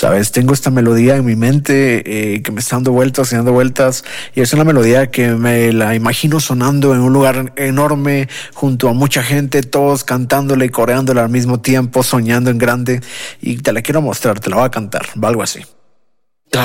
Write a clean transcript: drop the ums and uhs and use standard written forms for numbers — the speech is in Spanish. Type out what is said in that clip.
¿sabes? Tengo esta melodía en mi mente que me está dando vueltas y dando vueltas, y es una melodía que me la imagino sonando en un lugar enorme junto a mucha gente, todos cantándola y coreándola al mismo tiempo, soñando en grande, y te la quiero mostrar, te la voy a cantar, va algo así.